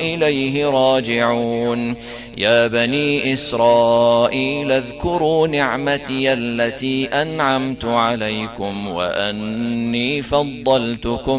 إليه راجعون. يا بني إسرائيل اذكروا نعمتي التي أنعمت عليكم وأني فضلتكم